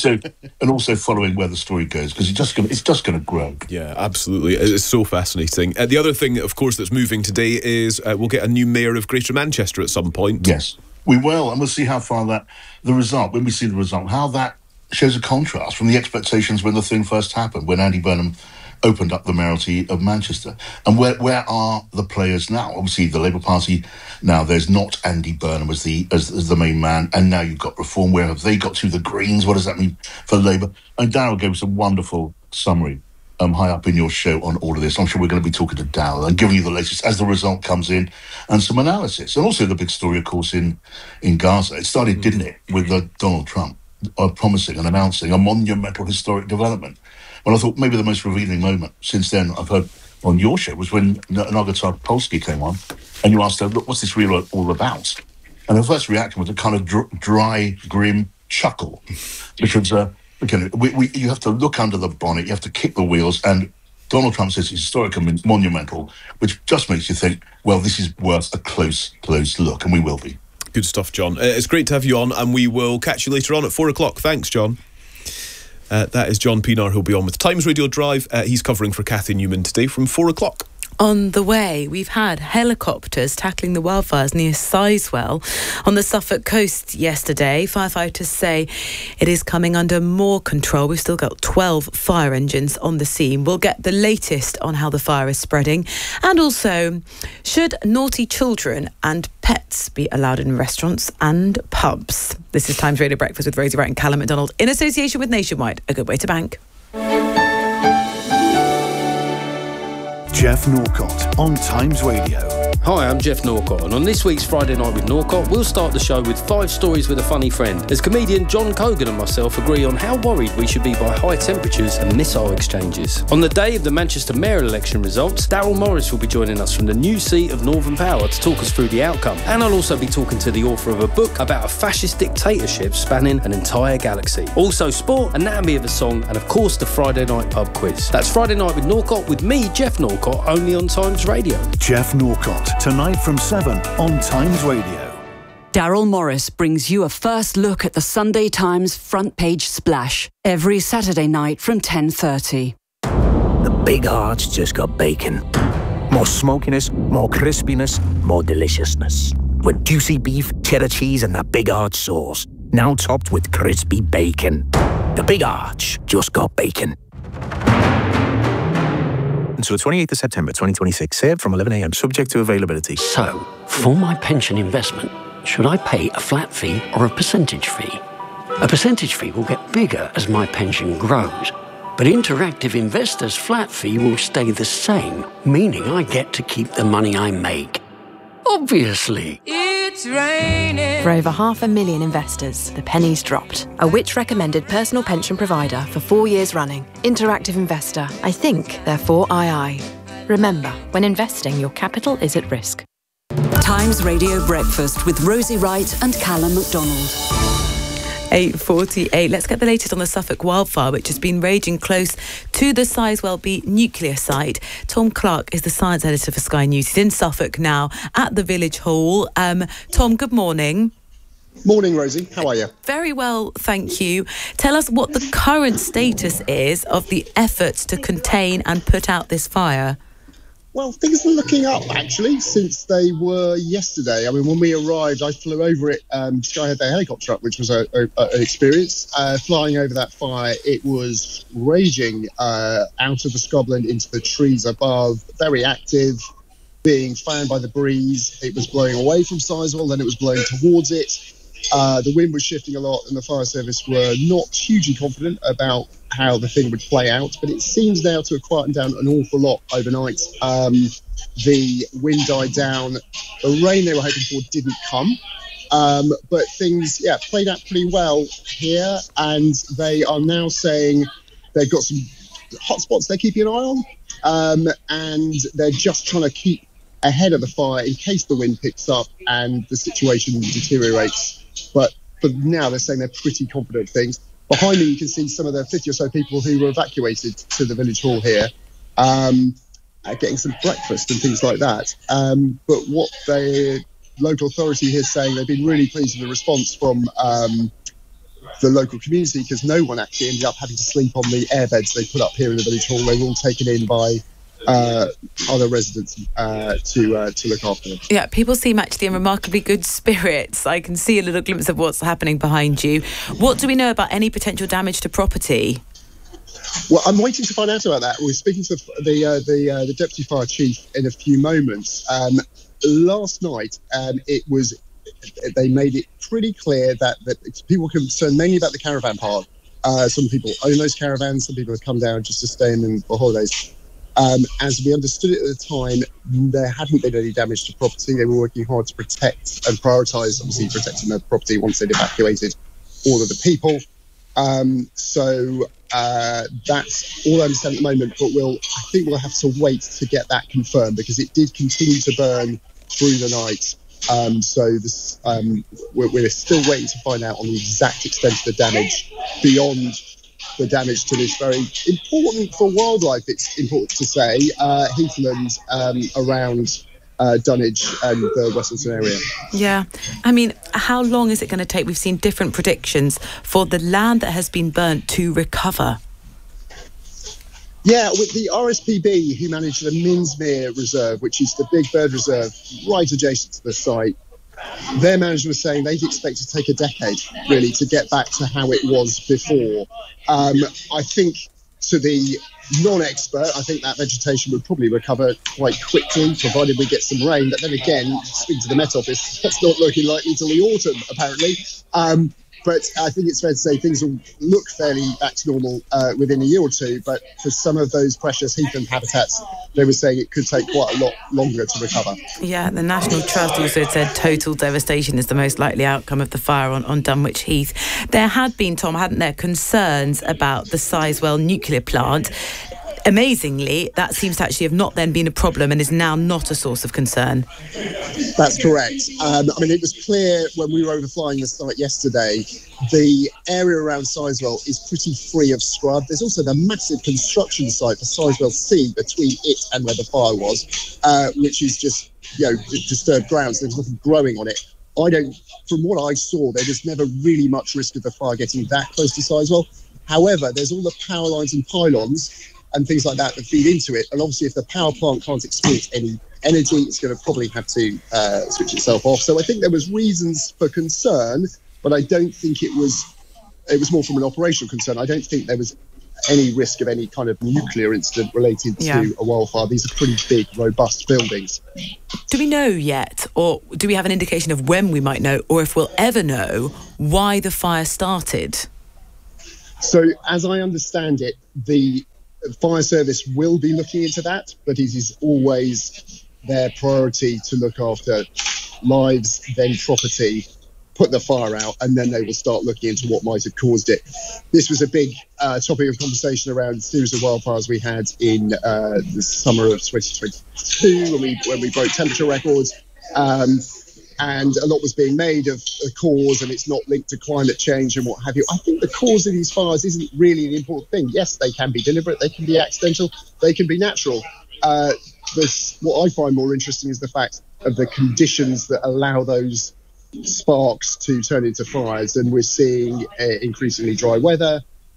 and also following where the story goes, because it's just going to grow. Yeah, absolutely. It's so fascinating. The other thing, of course, that's moving today is we'll get a new mayor of Greater Manchester at some point. Yes, we will, and we'll see how far when we see the result, how that shows a contrast from the expectations when the thing first happened, when Andy Burnham opened up the mayoralty of Manchester. And where are the players now? Obviously, the Labour Party, now there's not Andy Burnham as the main man, and now you've got Reform. Where have they got to? The Greens, what does that mean for Labour? And Darryl gave us a wonderful summary high up in your show on all of this. I'm sure we're going to be talking to Darryl and giving you the latest as the result comes in and some analysis. And also the big story, of course, in Gaza. It started, didn't it, with Donald Trump promising and announcing a monumental historic development. Well, I thought maybe the most revealing moment since then I've heard on your show was when Naga Tarpolsky came on and you asked her, look, what's this really all about? And her first reaction was a kind of dry, grim chuckle. Because you have to look under the bonnet, you have to kick the wheels, and Donald Trump says it's historic and monumental, which just makes you think, well, this is worth a close look, and we will be. Good stuff, John. It's great to have you on, and we will catch you later on at 4 o'clock. Thanks, John. That is John Pienaar, who'll be on with Times Radio Drive. He's covering for Cathy Newman today from 4 o'clock. On the way, we've had helicopters tackling the wildfires near Sizewell on the Suffolk coast yesterday. Firefighters say it is coming under more control. We've still got 12 fire engines on the scene. We'll get the latest on how the fire is spreading. And also, should naughty children and pets be allowed in restaurants and pubs? This is Times Radio Breakfast with Rosie Wright and Callum McDonald in association with Nationwide, a good way to bank. Jeff Norcott on Times Radio. Hi, I'm Jeff Norcott, and on this week's Friday Night with Norcott, we'll start the show with 5 stories with a funny friend, as comedian John Cogan and myself agree on how worried we should be by high temperatures and missile exchanges. On the day of the Manchester mayoral election results, Daryl Morris will be joining us from the new seat of Northern Power to talk us through the outcome, and I'll also be talking to the author of a book about a fascist dictatorship spanning an entire galaxy. Also sport, anatomy of a song, and of course the Friday Night pub quiz. That's Friday Night with Norcott with me, Jeff Norcott, only on Times Radio. Jeff Norcott, tonight from 7 on Times Radio. Daryl Morris brings you a first look at the Sunday Times front page splash every Saturday night from 10:30. The big hearts just got bacon. More smokiness, more crispiness, more deliciousness. With juicy beef, cheddar cheese and that big arch sauce. Now topped with crispy bacon. The Big Arch just got bacon. Until the 28th of September 2026. Served from 11 a.m. Subject to availability. So, for my pension investment, should I pay a flat fee or a percentage fee? A percentage fee will get bigger as my pension grows, but Interactive Investor's flat fee will stay the same, meaning I get to keep the money I make. Obviously. It's raining. For over 500,000 investors, the penny's dropped. A Which-recommended personal pension provider for 4 years running. Interactive Investor. I think, therefore II. Remember, when investing, your capital is at risk. Times Radio Breakfast with Rosie Wright and Callum MacDonald. 8:48. Let's get the latest on the Suffolk wildfire, which has been raging close to the Sizewell B nuclear site. Tom Clark is the science editor for Sky News. He's in Suffolk now at the Village Hall. Tom, good morning. Morning, Rosie. How are you? Very well, thank you. Tell us what the current status is of the efforts to contain and put out this fire. Well, things are looking up, actually, since they were yesterday. I mean, when we arrived, I flew over it. Sky had their helicopter up, which was an experience. Flying over that fire, it was raging out of the scrubland into the trees above, very active, being fanned by the breeze. It was blowing away from Sizewell, then it was blowing towards it. The wind was shifting a lot, and the fire service were not hugely confident about how the thing would play out, but it seems now to have quietened down an awful lot overnight. The wind died down. The rain they were hoping for didn't come, but things played out pretty well here, and they are now saying they've got some hotspots they're keeping an eye on, and they're just trying to keep ahead of the fire in case the wind picks up and the situation deteriorates. But for now, they're saying they're pretty confident things. Behind me, you can see some of the 50 or so people who were evacuated to the Village Hall here, getting some breakfast and things like that. But what the local authority here is saying, they've been really pleased with the response from the local community, because no one actually ended up having to sleep on the airbeds they put up here in the Village Hall. They were all taken in by other residents to look after them. Yeah, people seem actually in remarkably good spirits. I can see a little glimpse of what's happening behind you. What do we know about any potential damage to property? Well, I'm waiting to find out about that. We're speaking to the deputy fire chief in a few moments. Last night, they made it pretty clear that people were concerned mainly about the caravan park. Some people own those caravans. Some people have come down just to stay in them for holidays. As we understood it at the time, there hadn't been any damage to property. They were working hard to protect and prioritise, obviously, protecting their property once they'd evacuated all of the people. So that's all I understand at the moment, but I think we'll have to wait to get that confirmed, because it did continue to burn through the night. So this, we're still waiting to find out on the exact extent of the damage beyond the damage to this very important for wildlife, it's important to say, heathland around Dunwich and the Westminster area. Yeah. I mean, how long is it going to take? We've seen different predictions for the land that has been burnt to recover. Yeah, with the RSPB, who manage the Minsmere Reserve, which is the big bird reserve right adjacent to the site, their manager was saying they'd expect to take a decade, really, to get back to how it was before. I think, to the non-expert, I think that vegetation would probably recover quite quickly, provided we get some rain. But then again, speaking to the Met Office, that's not looking likely till the autumn, apparently. But I think it's fair to say things will look fairly back to normal within a year or two. But for some of those precious heathland habitats, they were saying it could take quite a lot longer to recover. Yeah, the National Trust also said total devastation is the most likely outcome of the fire on Dunwich Heath. There had been, Tom, hadn't there, concerns about the Sizewell nuclear plant. Amazingly, that seems to actually have not then been a problem and is now not a source of concern. That's correct. I mean, it was clear when we were overflying the site yesterday, the area around Sizewell is pretty free of scrub. There's also the massive construction site for Sizewell C between it and where the fire was, which is just, disturbed grounds. There's nothing growing on it. From what I saw, there was never really much risk of the fire getting that close to Sizewell. However, there's all the power lines and pylons and things like that feed into it. And obviously, if the power plant can't export any energy, it's going to probably have to switch itself off. So I think there was reasons for concern, but I don't think it was more from an operational concern. I don't think there was any risk of any kind of nuclear incident related to a wildfire. These are pretty big, robust buildings. Do we know yet, or do we have an indication of when we might know, or if we'll ever know, why the fire started? So as I understand it, the fire service will be looking into that, but it is always their priority to look after lives, then property, put the fire out, and then they will start looking into what might have caused it. This was a big topic of conversation around a series of wildfires we had in the summer of 2022 when we broke temperature records. And a lot was being made of the cause, and it's not linked to climate change and what have you. I think the cause of these fires isn't really an important thing. Yes, they can be deliberate, they can be accidental, they can be natural. What I find more interesting is the fact of the conditions that allow those sparks to turn into fires. And we're seeing increasingly dry weather,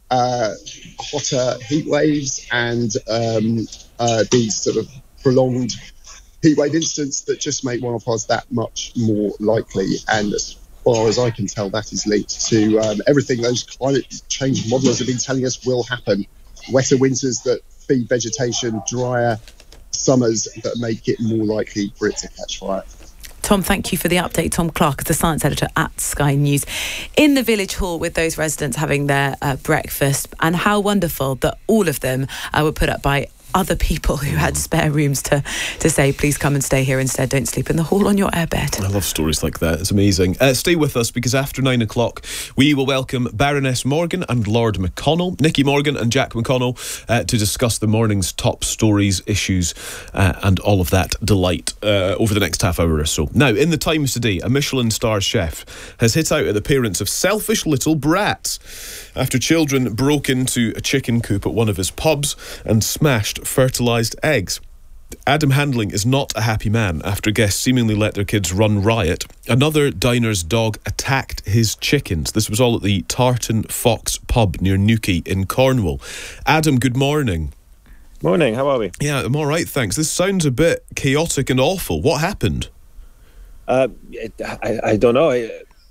hotter heat waves, and these sort of prolonged heatwave incidents that just make wildfires that much more likely. And as far as I can tell, that is linked to everything those climate change modelers have been telling us will happen. Wetter winters that feed vegetation, drier summers that make it more likely for it to catch fire. Tom, thank you for the update. Tom Clark is the science editor at Sky News in the Village Hall with those residents having their breakfast. And how wonderful that all of them were put up by other people who had spare rooms to say, please come and stay here instead. Don't sleep in the hall on your airbed. I love stories like that. It's amazing. Stay with us, because after 9 o'clock, we will welcome Baroness Morgan and Lord McConnell, Nicky Morgan and Jack McConnell, to discuss the morning's top stories, issues, and all of that delight over the next half hour or so. Now, in the Times today, a Michelin star chef has hit out at the parents of selfish little brats after children broke into a chicken coop at one of his pubs and smashed fertilised eggs. Adam Handling is not a happy man after guests seemingly let their kids run riot. Another diner's dog attacked his chickens. This was all at the Tartan Fox pub near Newquay in Cornwall. Adam, good morning. Morning, how are we? Yeah, I'm all right, thanks. This sounds a bit chaotic and awful. What happened? I don't know.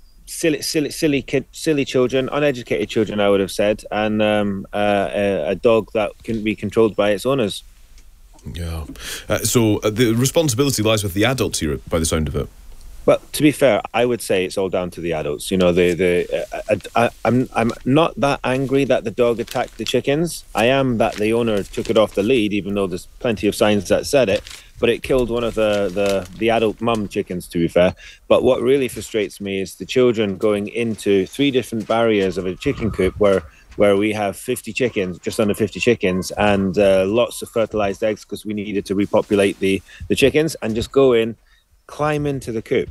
Silly children, uneducated children, I would have said, and a dog that couldn't be controlled by its owners. Yeah. So the responsibility lies with the adults here, by the sound of it. Well, to be fair, I would say it's all down to the adults. You know, I'm not that angry that the dog attacked the chickens. I am that the owner took it off the lead, even though there's plenty of signs that said it. But it killed one of the adult mum chickens, to be fair. But what really frustrates me is the children going into 3 different barriers of a chicken coop where we have 50 chickens, just under 50 chickens, and lots of fertilized eggs because we needed to repopulate the chickens, and just go in, climb into the coop,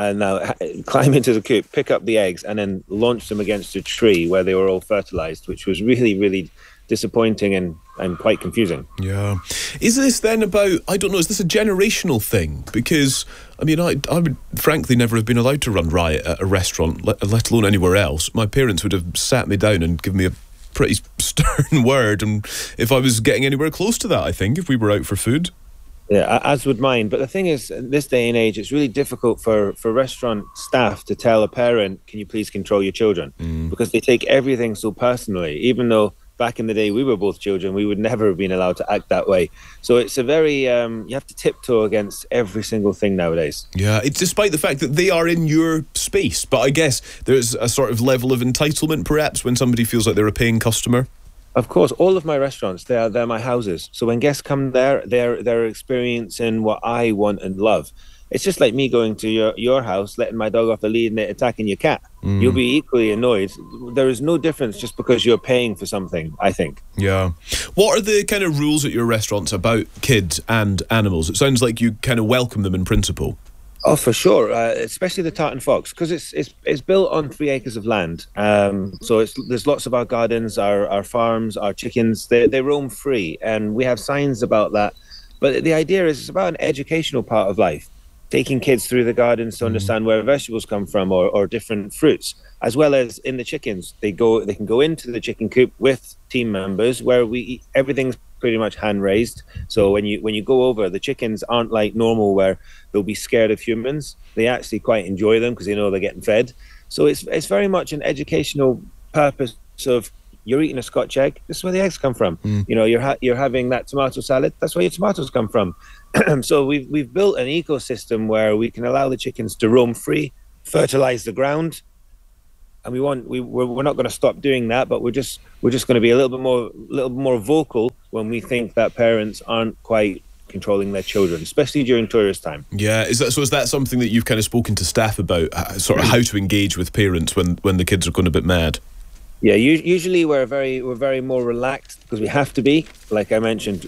pick up the eggs, and then launch them against a tree where they were all fertilized, which was really, really disappointing and quite confusing. Yeah. Is this then about, I don't know, is this a generational thing? Because, I mean, I would frankly never have been allowed to run riot at a restaurant, let alone anywhere else. My parents would have sat me down and given me a pretty stern word, and if I was getting anywhere close to that, I think, if we were out for food. Yeah, as would mine. But the thing is, in this day and age, it's really difficult for restaurant staff to tell a parent, can you please control your children? Because they take everything so personally, even though back in the day we were both children, we would never have been allowed to act that way. So it's a very, you have to tiptoe against every single thing nowadays. Yeah, it's despite the fact that they are in your space. But I guess there's a sort of level of entitlement, perhaps, when somebody feels like they're a paying customer. Of course, all of my restaurants, they're my houses. So when guests come there, they're experiencing what I want and love. It's just like me going to your house, letting my dog off the lead and it attacking your cat. You'll be equally annoyed. There is no difference just because you're paying for something, I think. Yeah. What are the kind of rules at your restaurants about kids and animals? It sounds like you kind of welcome them in principle. Oh, for sure, especially the Tartan Fox, because it's built on 3 acres of land. So there's lots of our gardens, our farms, our chickens. They roam free, and we have signs about that. But the idea is it's about an educational part of life. Taking kids through the gardens to understand where vegetables come from or different fruits, as well as in the chickens. They can go into the chicken coop with team members where everything's pretty much hand raised. So when you go over, the chickens aren't like normal where they'll be scared of humans. They actually quite enjoy them because they know they're getting fed. So it's very much an educational purpose of you're eating a Scotch egg. This is where the eggs come from. You know, you're having that tomato salad. That's where your tomatoes come from. So we've built an ecosystem where we can allow the chickens to roam free, fertilize the ground, and we're not going to stop doing that. But we're just going to be a little bit more vocal when we think that parents aren't quite controlling their children, especially during tourist time. Yeah, is that something that you've kind of spoken to staff about, sort of how to engage with parents when the kids are going a bit mad? Yeah, usually we're very more relaxed because we have to be. Like I mentioned,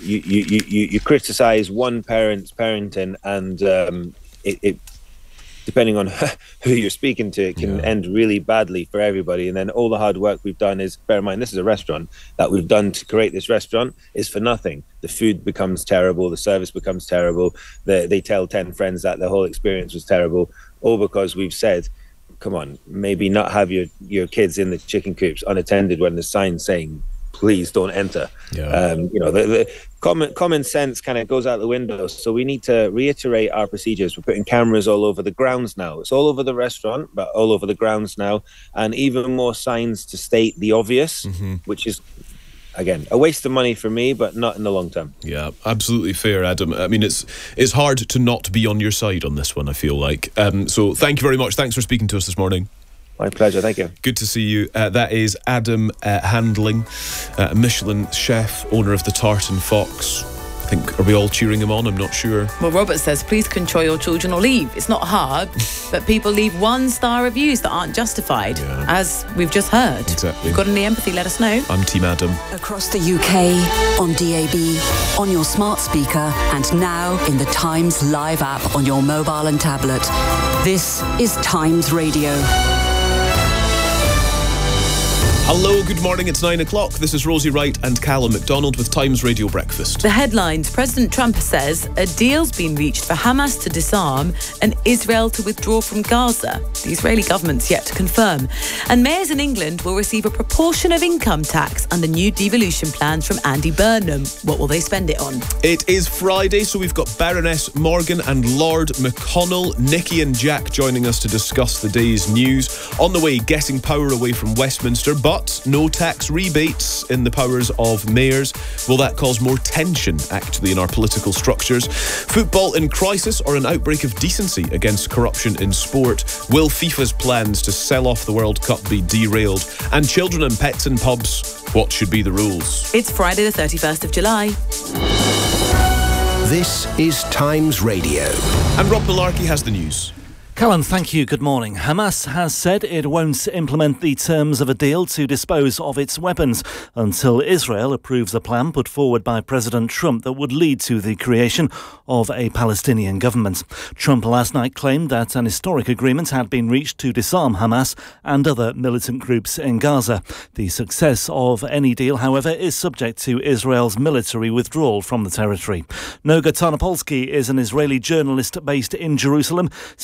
you criticize one parent's parenting, and it depending on who you're speaking to, it can end really badly for everybody. And then all the hard work we've done is, bear in mind, this is a restaurant that we've done to create this restaurant is for nothing. The food becomes terrible, the service becomes terrible. They tell 10 friends that the whole experience was terrible, all because we've said, come on, maybe not have your kids in the chicken coops unattended when the sign's saying, please don't enter. Yeah. The common sense kind of goes out the window. So we need to reiterate our procedures. We're putting cameras all over the grounds now. It's all over the restaurant, but all over the grounds now. And even more signs to state the obvious, which is, again, a waste of money for me, but not in the long term. Yeah, absolutely fair, Adam. I mean, it's hard to not be on your side on this one, I feel like. So thank you very much. Thanks for speaking to us this morning. My pleasure, thank you. Good to see you. That is Adam Handling, Michelin chef, owner of the Tartan Fox. I think, are we all cheering him on? I'm not sure. Well, Robert says, please control your children or leave. It's not hard, but people leave 1-star reviews that aren't justified, as we've just heard. Exactly. If you've got any empathy, let us know. I'm Team Adam. Across the UK, on DAB, on your smart speaker, and now in the Times Live app on your mobile and tablet. This is Times Radio. Hello, good morning, it's 9 o'clock. This is Rosie Wright and Callum McDonald with Times Radio Breakfast. The headlines: President Trump says a deal's been reached for Hamas to disarm and Israel to withdraw from Gaza. The Israeli government's yet to confirm. And mayors in England will receive a proportion of income tax under new devolution plans from Andy Burnham. What will they spend it on? It is Friday, so we've got Baroness Morgan and Lord McConnell, Nikki and Jack joining us to discuss the day's news. On the way, getting power away from Westminster, but no tax rebates in the powers of mayors. Will that cause more tension, actually, in our political structures? Football in crisis or an outbreak of decency against corruption in sport? Will FIFA's plans to sell off the World Cup be derailed? And children and pets in pubs, what should be the rules? It's Friday the 31st of July. This is Times Radio. And Rob Malarkey has the news. Callum, thank you. Good morning. Hamas has said it won't implement the terms of a deal to dispose of its weapons until Israel approves a plan put forward by President Trump that would lead to the creation of a Palestinian government. Trump last night claimed that an historic agreement had been reached to disarm Hamas and other militant groups in Gaza. The success of any deal, however, is subject to Israel's military withdrawal from the territory. Noga Tarnopolsky is an Israeli journalist based in Jerusalem, speaking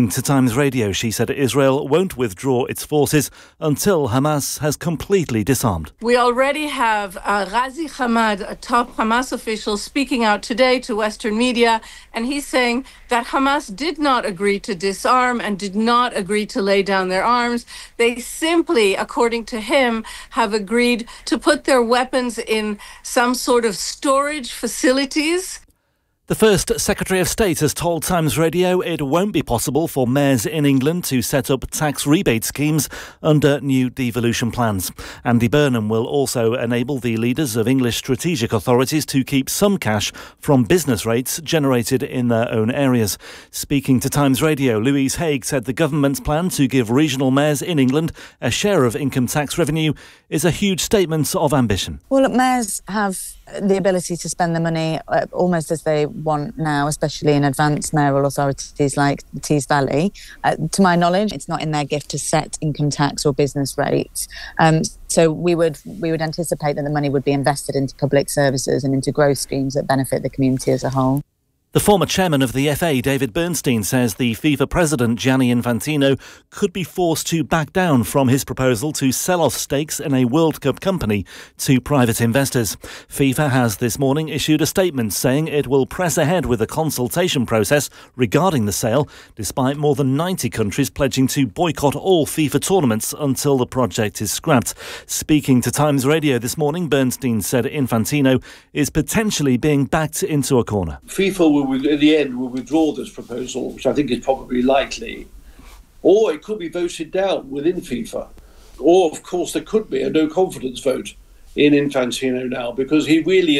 Speaking to Times Radio, she said Israel won't withdraw its forces until Hamas has completely disarmed. We already have Ghazi Hamad, a top Hamas official, speaking out today to Western media, and he's saying that Hamas did not agree to disarm and did not agree to lay down their arms. They simply, according to him, have agreed to put their weapons in some sort of storage facilities. The First Secretary of State has told Times Radio it won't be possible for mayors in England to set up tax rebate schemes under new devolution plans. Andy Burnham will also enable the leaders of English strategic authorities to keep some cash from business rates generated in their own areas. Speaking to Times Radio, Louise Haigh said the government's plan to give regional mayors in England a share of income tax revenue is a huge statement of ambition. Well, look, mayors have the ability to spend the money almost as they want now, especially in advanced mayoral authorities like the Tees Valley. To my knowledge, it's not in their gift to set income tax or business rates. So we would anticipate that the money would be invested into public services and into growth schemes that benefit the community as a whole. The former chairman of the FA, David Bernstein, says the FIFA president, Gianni Infantino, could be forced to back down from his proposal to sell off stakes in a World Cup company to private investors. FIFA has this morning issued a statement saying it will press ahead with a consultation process regarding the sale, despite more than 90 countries pledging to boycott all FIFA tournaments until the project is scrapped. Speaking to Times Radio this morning, Bernstein said Infantino is potentially being backed into a corner. FIFA in the end will withdraw this proposal, which I think is probably likely, or it could be voted down within FIFA, or of course there could be a no confidence vote in Infantino now, because he really